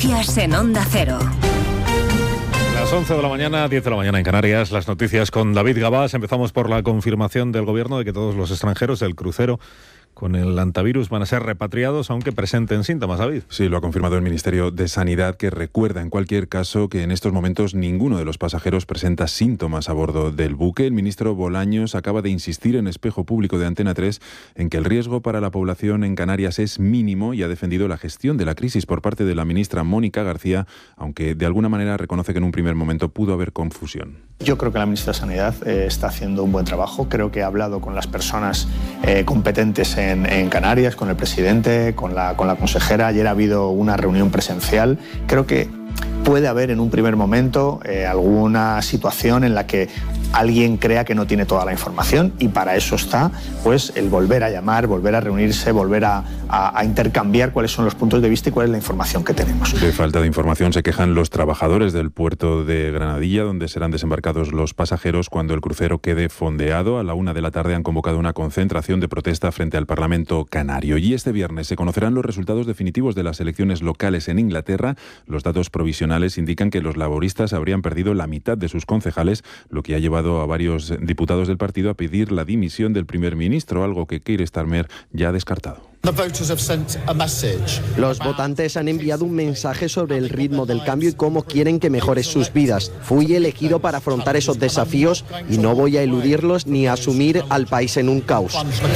Noticias en Onda Cero. Las 11 de la mañana, 10 de la mañana en Canarias, las noticias con David Gabás. Empezamos por la confirmación del Gobierno de que todos los extranjeros del crucero con el hantavirus van a ser repatriados, aunque presenten síntomas, David. Sí, lo ha confirmado el Ministerio de Sanidad, que recuerda en cualquier caso que en estos momentos ninguno de los pasajeros presenta síntomas a bordo del buque. El ministro Bolaños acaba de insistir en Espejo Público de Antena 3 en que el riesgo para la población en Canarias es mínimo y ha defendido la gestión de la crisis por parte de la ministra Mónica García, aunque de alguna manera reconoce que en un primer momento pudo haber confusión. Yo creo que la ministra de Sanidad está haciendo un buen trabajo. Creo que ha hablado con las personas competentes en Canarias, con el presidente, con la consejera. Ayer ha habido una reunión presencial. Creo que puede haber en un primer momento alguna situación en la que alguien crea que no tiene toda la información, y para eso está pues el volver a llamar, volver a reunirse, volver a intercambiar cuáles son los puntos de vista y cuál es la información que tenemos. De falta de información se quejan los trabajadores del puerto de Granadilla, donde serán desembarcados los pasajeros cuando el crucero quede fondeado. A la 1 de la tarde han convocado una concentración de protesta frente al Parlamento canario. Y este viernes se conocerán los resultados definitivos de las elecciones locales en Inglaterra. Los datos provisionales indican que los laboristas habrían perdido la mitad de sus concejales, lo que ha llevado a varios diputados del partido a pedir la dimisión del primer ministro, algo que Keir Starmer ya ha descartado. Los votantes han enviado un mensaje sobre el ritmo del cambio y cómo quieren que mejore sus vidas. Fui elegido para afrontar esos desafíos y no voy a eludirlos ni a asumir al país en un caos.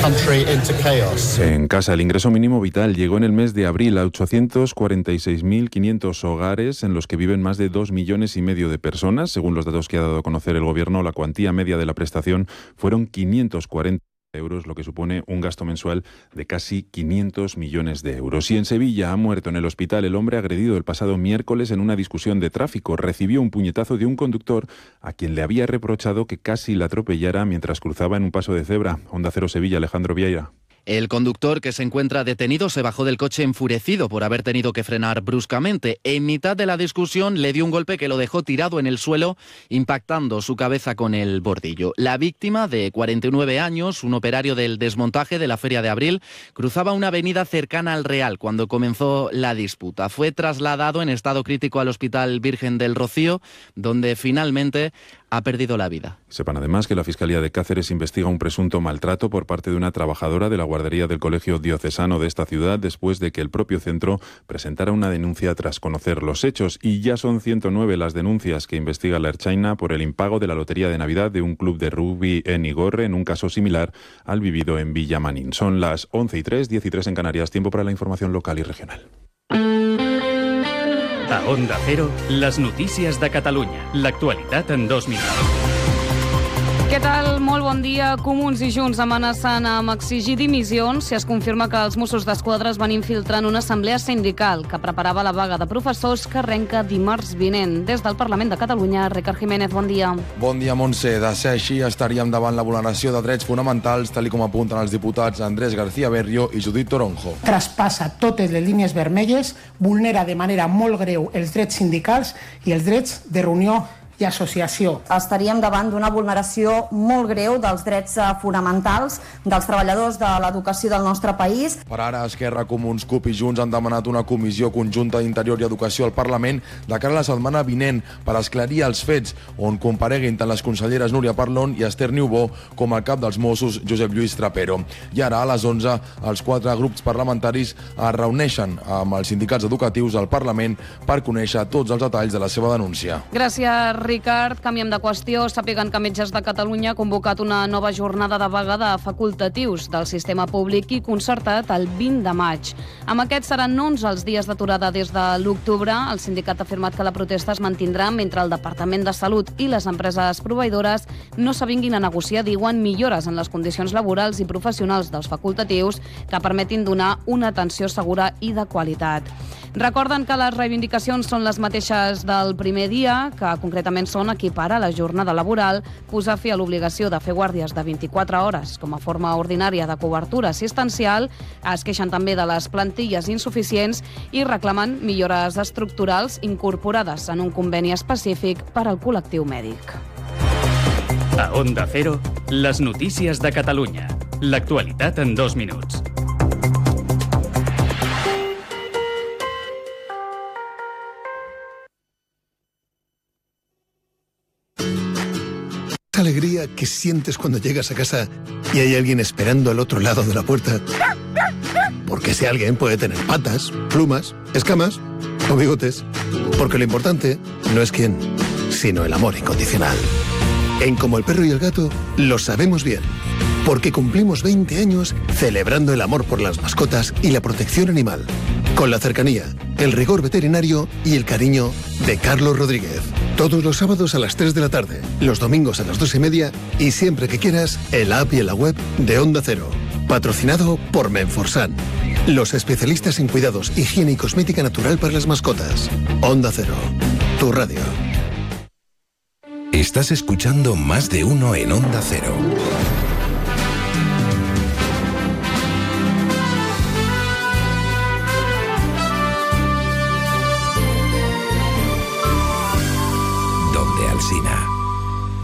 En casa, el ingreso mínimo vital llegó en el mes de abril a 846.500 hogares, en los que viven más de 2,5 millones de personas. Según los datos que ha dado a conocer el Gobierno, la cuantía media de la prestación fueron 540 euros, lo que supone un gasto mensual de casi 500 millones de euros. Y en Sevilla ha muerto en el hospital el hombre agredido el pasado miércoles en una discusión de tráfico. Recibió un puñetazo de un conductor a quien le había reprochado que casi la atropellara mientras cruzaba en un paso de cebra. Onda Cero Sevilla, Alejandro Vieira. El conductor, que se encuentra detenido, se bajó del coche enfurecido por haber tenido que frenar bruscamente. En mitad de la discusión le dio un golpe que lo dejó tirado en el suelo, impactando su cabeza con el bordillo. La víctima, de 49 años, un operario del desmontaje de la Feria de Abril, cruzaba una avenida cercana al Real cuando comenzó la disputa. Fue trasladado en estado crítico al Hospital Virgen del Rocío, donde finalmente ha perdido la vida. Sepan además que la Fiscalía de Cáceres investiga un presunto maltrato por parte de una trabajadora de la guardería del Colegio Diocesano de esta ciudad, después de que el propio centro presentara una denuncia tras conocer los hechos. Y ya son 109 las denuncias que investiga la Ertzaina por el impago de la lotería de Navidad de un club de rugby en Igorre, en un caso similar al vivido en Villamanín. Son las 11:03, 10:03 en Canarias. Tiempo para la información local y regional. A Onda Cero, les notícies de Catalunya. L'actualitat en 2 minuts. Què tal? Molt bon dia. Comuns i Junts amenacen amb exigir dimissions si es confirma que els Mossos d'Esquadra es van infiltrar en una assemblea sindical que preparava la vaga de professors que arrenca dimarts vinent. Des del Parlament de Catalunya, Ricard Jiménez, bon dia. Bon dia, Montse. De ser així, estaríem davant la vulneració de drets fonamentals, tal com apunten els diputats Andrés García Berrio i Judit Toronjo. Traspassa totes les línies vermelles, vulnera de manera molt greu els drets sindicals i els drets de reunió i associació. Estaríem davant d'una vulneració molt greu dels drets fonamentals dels treballadors de l'educació del nostre país. Per ara, Esquerra, Comuns, CUP i Junts han demanat una comissió conjunta d'Interior i Educació al Parlament de cara a la setmana vinent per esclarir els fets, on compareguin tant les conselleres Núria Parlon i Esther Niubó com el cap dels Mossos, Josep Lluís Trapero. I ara, a les 11, els 4 grups parlamentaris es reuneixen amb els sindicats educatius al Parlament per conèixer tots els detalls de la seva denúncia. Gràcies, Ricard. Canviem de qüestió. Sàpiguen que Metges de Catalunya ha convocat una nova jornada de vaga de facultatius del sistema públic i concertat el 20 de maig. Amb aquests seran 11 els dies d'aturada des de l'octubre. El sindicat ha afirmat que la protesta es mantindrà mentre el Departament de Salut i les empreses proveïdores no s'avinguin a negociar, diuen, millores en les condicions laborals i professionals dels facultatius que permetin donar una atenció segura i de qualitat. Recorden que les reivindicacions són les mateixes del primer dia, que concretament són equiparar la jornada laboral, posar fi a l'obligació de fer guàrdies de 24 hores com a forma ordinària de cobertura assistencial, es queixen també de les plantilles insuficients i reclamen millores estructurals incorporades en un conveni específic per al col·lectiu mèdic. A Onda Cero, les notícies de Catalunya. L'actualitat en 2 minuts. esta alegría que sientes cuando llegas a casa y hay alguien esperando al otro lado de la puerta. Porque ese alguien puede tener patas, plumas, escamas o bigotes. Porque lo importante no es quién, sino el amor incondicional. En Como el Perro y el Gato lo sabemos bien. Porque cumplimos 20 años celebrando el amor por las mascotas y la protección animal. Con la cercanía, el rigor veterinario y el cariño de Carlos Rodríguez. Todos los sábados a las 3 de la tarde, los domingos a las 2:30 y siempre que quieras en la app y en la web de Onda Cero. Patrocinado por Menforsan. Los especialistas en cuidados, higiene y cosmética natural para las mascotas. Onda Cero, tu radio. Estás escuchando Más de Uno en Onda Cero. Donde Alsina.